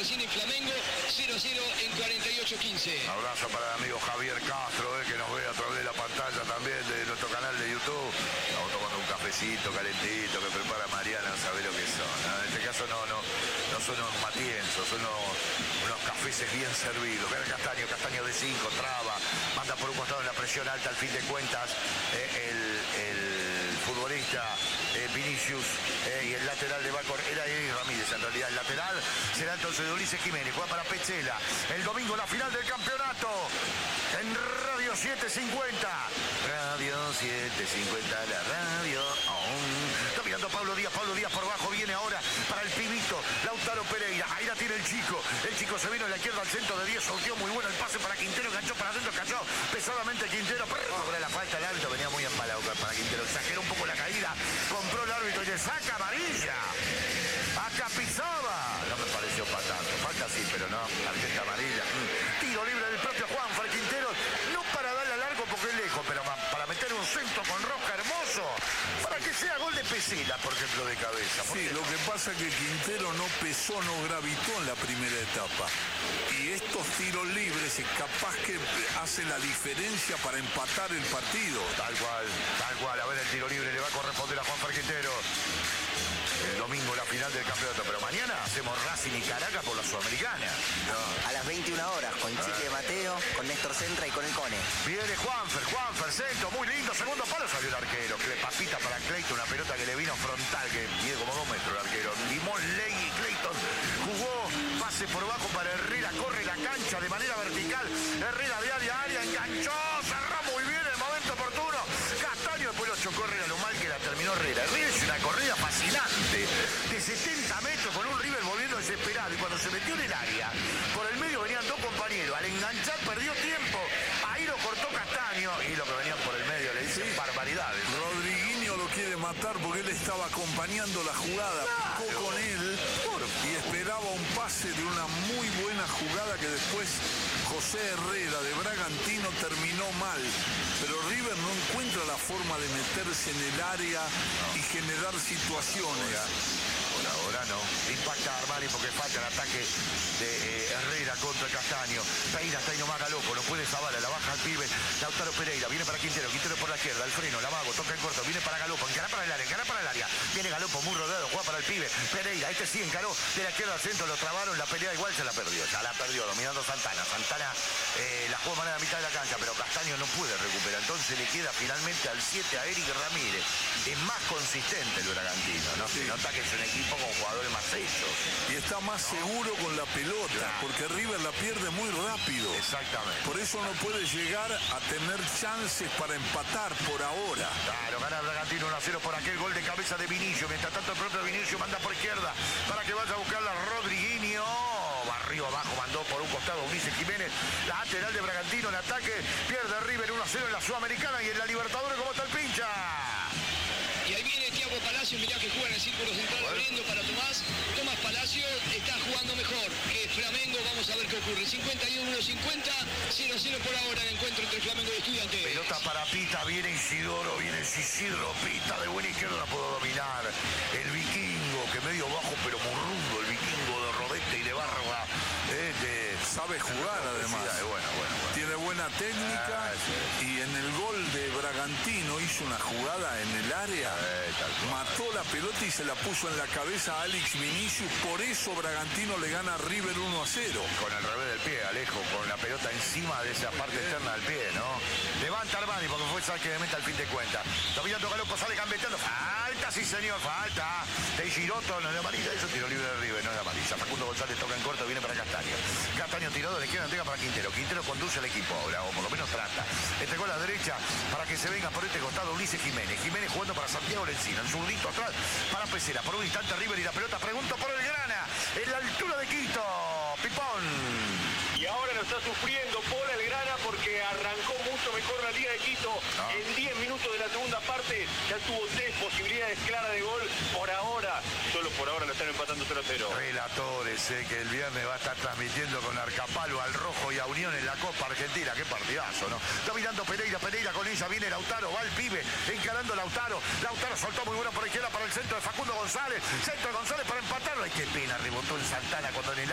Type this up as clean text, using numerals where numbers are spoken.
recién en Flamengo, 0-0 en 48-15. Abrazo para el amigo Javier Castro, que nos ve a través de la pantalla también de nuestro canal de YouTube. Estamos tomando un cafecito calentito que prepara Mariana, no sabe lo que son, ¿no? En este caso no son unos matienzos, son unos cafés bien servidos. Ver Castaño de 5, traba, manda por un costado en la presión alta, al fin de cuentas, el futbolista Vinicius y el lateral de Bacor era Eddie Ramírez. En realidad el lateral será entonces de Ulises Jiménez. Juega para Pechela. El domingo la final del campeonato en Radio 750. Radio 750, la radio. Está mirando Pablo Díaz por abajo. Viene ahora para el pibito Lautaro Pereira. Ahí la tiene el chico. El chico se vino a la izquierda al centro de 10. Sortió muy bueno el pase para Quintero. Enganchó para adentro. Cayó pesadamente Quintero. Sobre la falta el árbitro venía muy empalado para Quintero. Exageró un poco la caída. Compró el árbitro y le saca amarilla. Acá pisaba. No me pareció para tanto. Falta sí, pero no. Tarjeta amarilla. Tiro libre del propio Juanfer Quintero. No para darle a largo porque es lejos, pero para meter un centro con rosca hermoso. Para que sea gol de Pesela, por ejemplo, de cabeza. Sí, lo que pasa es que Quintero no pesó, no gravitó en la primera etapa. Y estos tiros libres es capaz que hace la diferencia para empatar el partido. Tal cual. A ver, el tiro libre le va a corresponder a Juanfer Quintero. El domingo la final del campeonato, pero mañana hacemos Racing y Caracas por la Sudamericana. No. A las 21 horas, con Chiqui de Mateo, con Néstor Centra y con el Cone. Viene Juanfer, centro, muy lindo, segundo palo, salió el arquero. Papita para Clayton, una pelota que le vino frontal, que mide como 2 metros el arquero. Limón, Ley y Clayton jugó, pase por bajo para Herrera, corre la cancha de manera vertical. Herrera de área a área, enganchó, cerró muy bien el momento oportuno. Castaño después lo chocó Herrera, lo mal que la terminó Herrera. Herrera es una corrida fascinante, de 70 metros con un River volviendo desesperado. Y cuando se metió en el área, por el medio venían 2 compañeros. Al enganchar perdió tiempo. Ahí lo cortó Castaño y lo que venían por el medio le dicen barbaridades. Rodriguinho lo quiere matar porque él estaba acompañando la jugada. Picó con él y esperaba un pase de una muy buena jugada que después José Herrera de Bragantino terminó mal. Pero River no encuentra la forma de meterse en el área y generar situaciones. Por ahora no. Impacta Armani porque falta el ataque de Herrera contra Castaño. Peina, está ahí nomás Galopo, no puede Zavala, la baja al pibe. Lautaro Pereira, viene para Quintero por la izquierda, el freno, la mago, toca en corto, viene para Galopo, encara para el área. Viene Galopo, muy rodeado, juega para el pibe. Pereira, este sí encaró de la izquierda al centro, lo trabaron, la pelea igual se la perdió. Ya la perdió, dominando Santana. Santana la jugó más a la mitad de la cancha, pero Castaño no puede recuperar. Entonces le queda finalmente al 7 a Eric Ramírez. Es más consistente el Bragantino, ¿no? Se nota que es un equipo con jugadores más hechos. Y está más seguro con la pelota, porque River la pierde muy rápido. Exactamente. Por eso no puede llegar a tener chances para empatar por ahora. Claro, gana el Bragantino 1-0 por aquel gol de cabeza de Vinicius. Mientras tanto el propio Vinicius manda por izquierda para que vaya a buscar la Rodriguinho. Barrio abajo, mandó por un costado Ulises Jiménez. Lateral de Bragantino en ataque. Pierde River 1-0 en la Sudamericana y en la Libertadores. ¿Cómo está el pincha? Y ahí viene Thiago Palacio, mirá que juega en el círculo central abriendo para Tomás. Tomás Palacio está jugando mejor que Flamengo. Vamos a ver qué ocurre. 51-50, 0-0 por ahora el encuentro entre Flamengo y Estudiantes. Pelota para Pita, viene Isidoro, viene Isidro Pita, de buena izquierda la puedo dominar. El vikingo, que medio bajo pero muy rudo, el vikingo de rodete y de barba. Sabe jugar además. Bueno. Tiene buena técnica y en el gol de Bragantino hizo una jugada en el área. Mató la pelota y se la puso en la cabeza a Alex Vinicius. Por eso Bragantino le gana a River 1-0. Con el revés del pie, Alejo, con la pelota encima de esa parte externa del pie, ¿no? Levanta Armani porque fue saque de meta al fin de cuenta. Dominando Galopo, sale gambeteando. Falta, sí señor, falta. De Giroto, no es de amarilla, eso tiro libre de River, no es de amarilla. Facundo González toca en corto, viene para Castaño. Castaño tirado de la izquierda, entrega para Quintero. Quintero conduce al equipo ahora, o por lo menos trata. Entregó a la derecha para que se venga por este costado Ulises Jiménez. Jiménez jugando para Santiago Lencina. En zurdito atrás para Pesela. Por un instante River y la pelota. Pregunto por el Grana. En la altura de Quito. Pipón. Y ahora lo está sufriendo por el Grana porque arrancó mucho mejor la Liga de Quito. En 10 minutos de la segunda parte ya tuvo 3 posibilidades claras de gol. Por ahora, solo por ahora lo están empatando 0-0. Relatores, que el viernes va a estar transmitiendo con Arcapalo al Rojo y a Unión en la Copa Argentina. Qué partidazo, ¿no? Está mirando Pereira con ella, viene Lautaro, va el pibe, encarando Lautaro. Lautaro soltó muy bueno por izquierda para el centro de Facundo González. Centro de González para empatarlo. Ay, qué pena, rebotó en Santana cuando en el